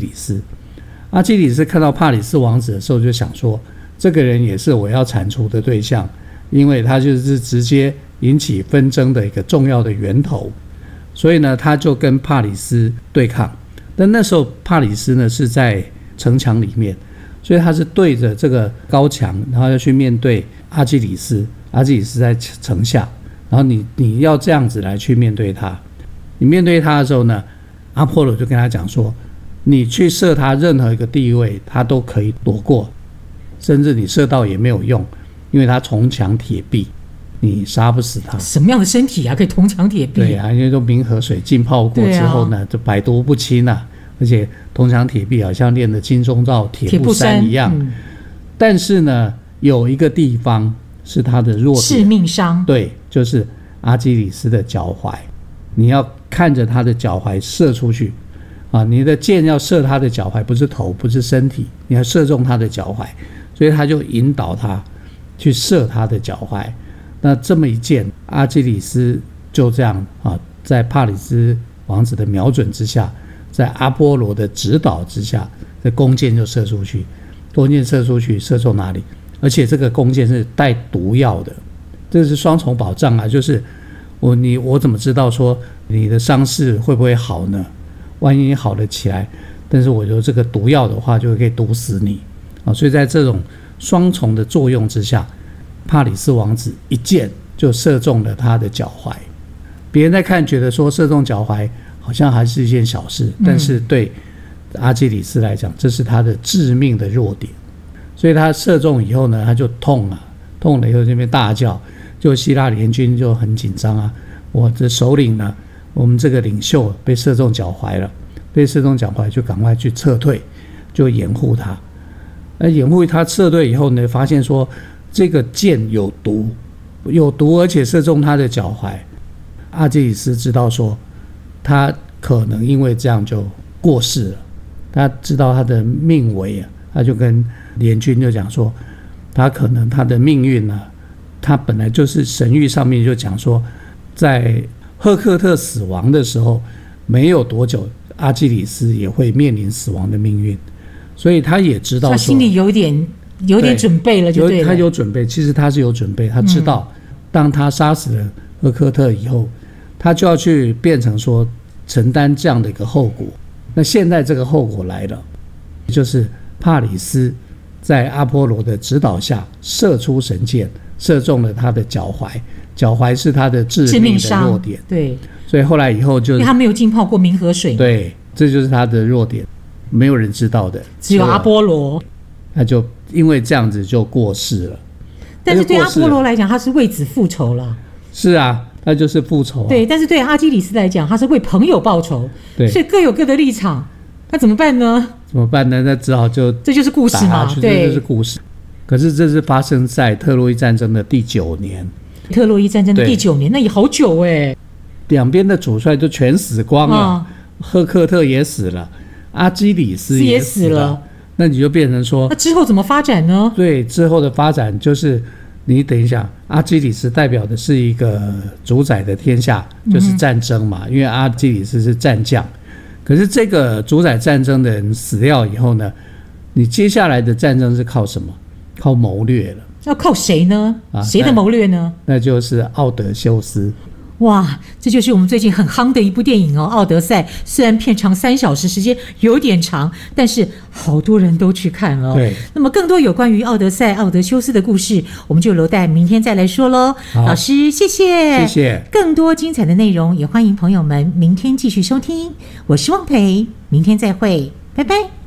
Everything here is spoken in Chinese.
里斯。阿基里斯看到帕里斯王子的时候，就想说，这个人也是我要铲除的对象，因为他就是直接引起纷争的一个重要的源头。所以呢，他就跟帕里斯对抗。但那时候帕里斯呢是在城墙里面，所以他是对着这个高墙，然后要去面对阿基里斯。阿基里斯在城下，然后你要这样子来去面对他。你面对他的时候呢，阿波罗就跟他讲说，你去射他任何一个地位，他都可以躲过，甚至你射到也没有用，因为他铜墙铁壁，你杀不死他。 什么样的身体啊，可以铜墙铁壁？ 对啊，因为都明河水浸泡过之后呢，就百毒不侵啊，而且铜墙铁壁好像练的金钟罩铁布衫一样。但是呢，有一个地方是他的弱点，致命伤。对， 就是阿基里斯的脚踝，你要看着他的脚踝射出去啊！你的箭要射他的脚踝，不是头，不是身体，你要射中他的脚踝，所以他就引导他去射他的脚踝。那这么一箭，阿基里斯就这样啊，在帕里斯王子的瞄准之下，在阿波罗的指导之下，这弓箭就射出去。弓箭射出去，射中哪里？而且这个弓箭是带毒药的，这是双重保障啊！就是我怎么知道说你的伤势会不会好呢？万一你好了起来，但是我有这个毒药的话，就可以毒死你啊！所以在这种双重的作用之下，帕里斯王子一箭就射中了他的脚踝。别人在看觉得说射中脚踝好像还是一件小事，但是对阿基里斯来讲，这是他的致命的弱点。所以他射中以后呢，他就痛了，痛了以后这边大叫，就希腊联军就很紧张啊。我的首领呢，我们这个领袖被射中脚踝了，被射中脚踝就赶快去撤退，就掩护他。掩护他撤退以后呢，发现说这个箭有毒，而且射中他的脚踝。阿基里斯知道说他可能因为这样就过世了，他知道他的命危啊，他就跟联军就讲说，他可能他的命运呢，他本来就是神谕上面就讲说，在赫克特死亡的时候，没有多久，阿基里斯也会面临死亡的命运，所以他也知道说， 他心里有点准备了，就对了。 他有准备，其实他是有准备，他知道，当他杀死了赫克特以后，他就要去变成说承担这样的一个后果。那现在这个后果来了，就是帕里斯在阿波罗的指导下射出神箭，射中了他的脚踝，脚踝是他的致命的弱点。 对， 所以后来以后就因为他没有浸泡过冥河水， 对，这就是他的弱点，没有人知道的， 只有阿波罗。 他就因为这样子就过世了。 但是对阿波罗来讲，他是为子复仇了。 是啊，他就是复仇对，但是对阿基里斯来讲，他是为朋友报仇。对，所以各有各的立场。那怎么办呢？ 那只好就这就是故事嘛， 对，这就是故事。可是这是发生在特洛伊战争的第9年。 特洛伊战争的第9年，那也好久哎。 两边的主帅都全死光了，赫克特也死了，阿基里斯也死了。那你就变成说， 那之后怎么发展呢？ 对，之后的发展就是你等一下，阿基里斯代表的是一个主宰的天下，就是战争嘛，因为阿基里斯是战将。可是这个主宰战争的人死掉以后呢，你接下来的战争是靠什么？靠谋略了。 要靠谁呢？谁的谋略呢？ 那就是奥德修斯。 哇，这就是我们最近很夯的一部电影哦，《奥德赛》。虽然片长3小时，时间有点长，但是好多人都去看了。 对。 那么更多有关于奥德赛、奥德修斯的故事，我们就留待明天再来说咯。老师，谢谢。 谢谢。 更多精彩的内容，也欢迎朋友们明天继续收听。我是汪培，明天再会，拜拜。